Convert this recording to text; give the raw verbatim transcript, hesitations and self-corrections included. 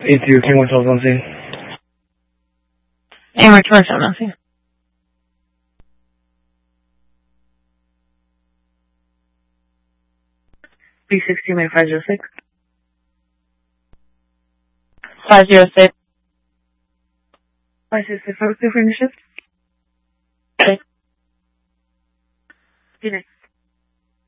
eight zero three one twelve on scene. Amber Torch on nothing. B sixteen by five zero six. five zero six. five six six, I was there for the shift. Okay. Good night.